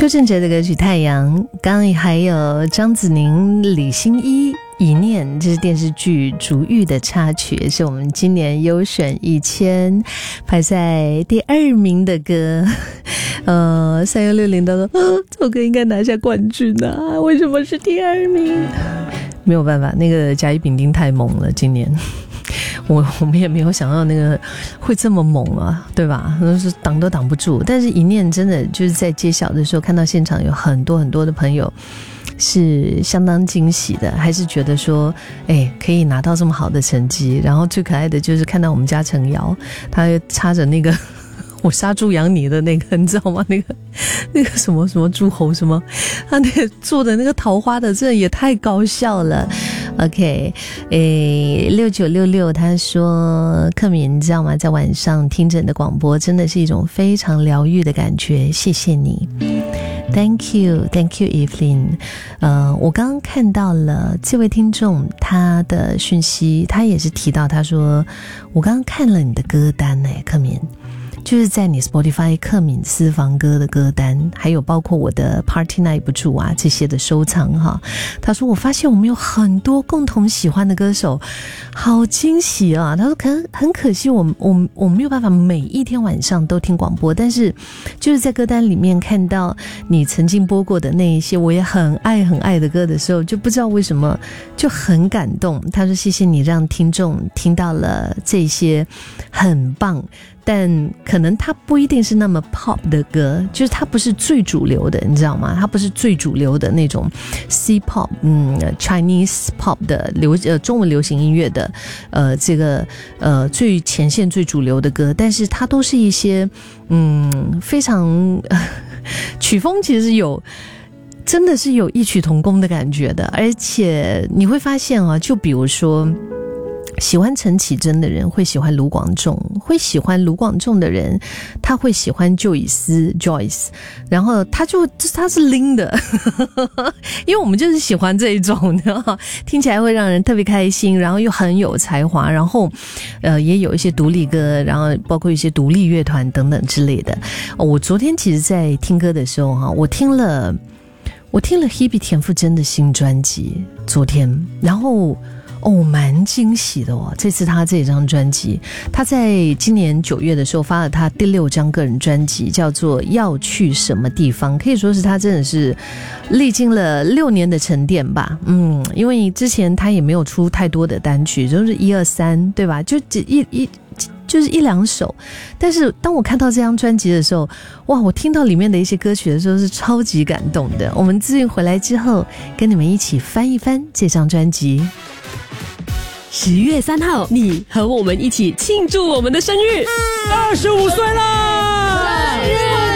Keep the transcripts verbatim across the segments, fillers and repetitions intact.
邱振哲的歌曲《太阳》，刚刚还有张子宁、李心一、一念，这是电视剧《逐玉》的插曲，是我们今年优选一千排在第二名的歌。呃，三幺六零都说，呃，这首歌应该拿下冠军啊，为什么是第二名？没有办法，那个甲乙丙丁太猛了，今年。我我们也没有想到那个会这么猛啊，对吧？是挡都挡不住。但是一念真的就是在揭晓的时候，看到现场有很多很多的朋友是相当惊喜的，还是觉得说，哎，可以拿到这么好的成绩。然后最可爱的就是看到我们家陈瑶，他插着那个我杀猪养你的那个，你知道吗？那个那个什么什么诸侯什么，他那个做的那个桃花的，真的也太搞笑了。OK， 诶，六九六六他说，克敏，你知道吗？在晚上听着你的广播，真的是一种非常疗愈的感觉，谢谢你。Thank you, thank you, Evelyn。呃，我刚刚看到了这位听众他的讯息，他也是提到，他说我刚刚看了你的歌单哎，克敏。就是在你 Spotify 克敏私房歌的歌单，还有包括我的 Party 耐不住啊这些的收藏哈。他说我发现我们有很多共同喜欢的歌手，好惊喜啊！他说可能很可惜我我我没有办法每一天晚上都听广播，但是就是在歌单里面看到你曾经播过的那一些我也很爱很爱的歌的时候，就不知道为什么就很感动。他说谢谢你让听众听到了这些很棒，但可能它不一定是那么 pop 的歌，就是它不是最主流的，你知道吗？它不是最主流的那种 C pop， 嗯 Chinese pop 的流呃中文流行音乐的呃这个呃最前线最主流的歌，但是它都是一些嗯非常、呃、曲风其实有。真的是有异曲同工的感觉的，而且你会发现啊，就比如说喜欢陈绮贞的人会喜欢卢广仲，会喜欢卢广仲的人他会喜欢就以斯 Joyce， 然后他就他是拎的因为我们就是喜欢这一种，你知道吗？听起来会让人特别开心，然后又很有才华，然后呃也有一些独立歌，然后包括一些独立乐团等等之类的、哦、我昨天其实在听歌的时候哈，我听了我听了 Hebe 田馥甄的新专辑昨天，然后哦，蛮惊喜的哦！这次他这张专辑，他在今年九月的时候发了他第六张个人专辑，叫做《要去什么地方》，可以说是他真的是历经了六年的沉淀吧。嗯，因为之前他也没有出太多的单曲，就是一二三，对吧？就一一。就是一两首，但是当我看到这张专辑的时候，哇，我听到里面的一些歌曲的时候是超级感动的。我们资讯回来之后，跟你们一起翻一翻这张专辑。 十月三号，你和我们一起庆祝我们的生日， 二十五岁啦！ 生日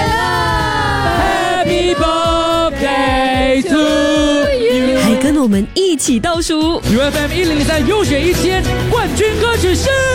快乐 Happy birthday to you！ 还跟我们一起倒数 U F M 一零三优选一千冠军歌曲是。